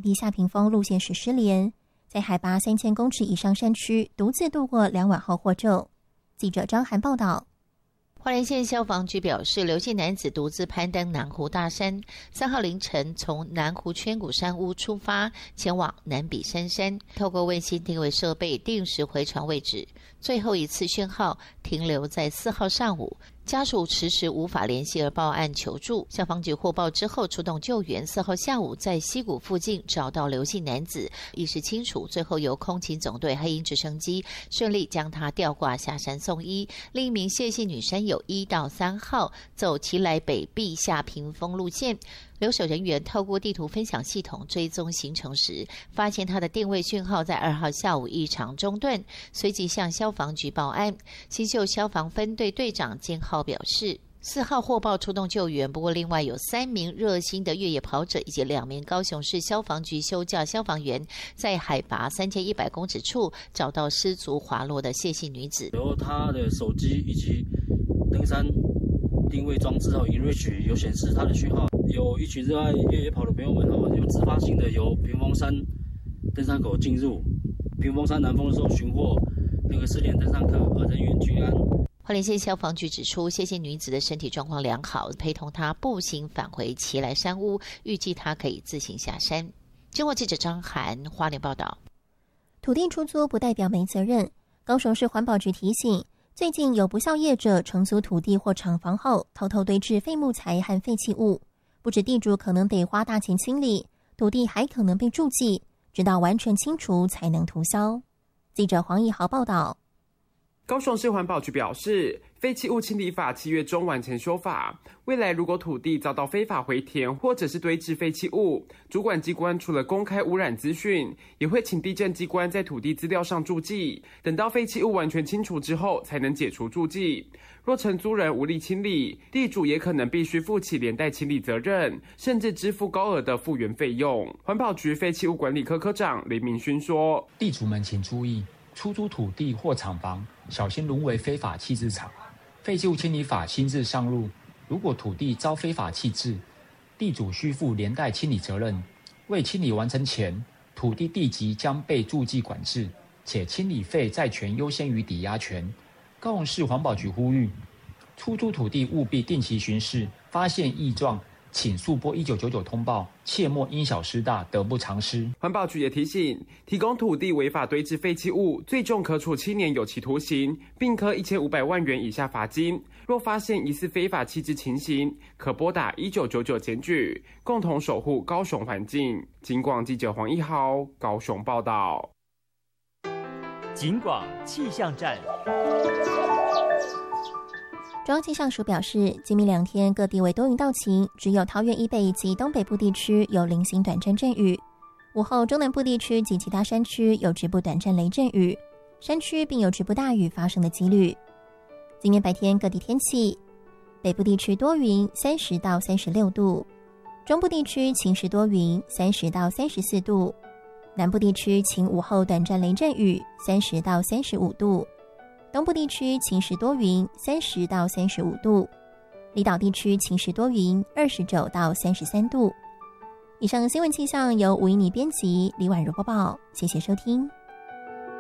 地下屏风路线时失联，在海拔3000公尺以上山区独自度过2晚后获救。记者张涵报道。 花莲县消防局表示，刘姓男子独自攀登南湖大山，3号凌晨从南湖圈谷山屋出发，前往南比山山，透过卫星定位设备定时回传位置，最后一次讯号停留在4号上午。家属迟迟无法联系而报案求助，消防局获报之后出动救援，4号下午在溪谷附近找到刘姓男子，意识清楚，最后由空勤总队黑鹰直升机顺利将他吊挂下山送医。另一名谢姓女山友1到3号走奇来北地下屏风路线，留守人员透过地图分享系统追踪行程时，发现他的定位讯号在2号下午异常中断，随即向消防局报案。新秀消防分队队长金浩表示，4号获报出动救援，不过另外有3名热心的越野跑者以及2名高雄市消防局休假消防员，在海拔3100公尺处找到失足滑落的谢姓女子。 由她的手机以及登山定位装置InReach有显示她的讯号，有一群热爱越野跑的朋友们有自发性的由屏风山登山口进入屏风山南峰的时候寻获那个失联登山客，人员均安。 花莲县消防局指出，谢姓女子的身体状况良好，陪同她步行返回奇来山屋，预计她可以自行下山。经过记者张涵花莲报道。 土地出租不代表没责任，高雄市环保局提醒，最近有不肖业者承租土地或厂房后，偷偷堆置废木材和废弃物，不止地主可能得花大钱清理，土地还可能被注记，直到完全清除才能涂销。记者黄义豪报道。 高雄市环保局表示，废弃物清理法7月中完成修法，未来如果土地遭到非法回填或者是堆置废弃物，主管机关除了公开污染资讯，也会请地政机关在土地资料上注记，等到废弃物完全清除之后才能解除注记。若承租人无力清理，地主也可能必须负起连带清理责任，甚至支付高额的复原费用。环保局废弃物管理科科长林明勋说， 地主们请注意，出租土地或厂房小心沦为非法弃置场。废弃物清理法新制上路，如果土地遭非法弃置，地主需负连带清理责任。未清理完成前，土地地籍将被注记管制，且清理费债权优先于抵押权。高雄市环保局呼吁，出租土地务必定期巡视，发现异状请速拨1999通报，切莫因小失大，得不偿失。 环保局也提醒，提供土地违法堆置废弃物，最重可处7年有期徒刑，并科1500万元以下罚金。若发现疑似非法弃置情形，可拨打1999检举，共同守护高雄环境。警广记者黄一豪高雄报道。 警广气象站。 中央气象署表示，今明2天各地为多云到晴，只有桃园以北及东北部地区有零星短暂阵雨。午后中南部地区及其他山区有局部短暂雷阵雨，山区并有局部大雨发生的几率。今天白天各地天气，北部地区多云，30到36度；中部地区晴时多云，30到34度；南部地区晴午后短暂雷阵雨，30到35度。东部地区晴时多云，30到35度；离岛地区晴时多云，29到33度。以上新闻气象由吴依妮编辑，李婉如播报，谢谢收听。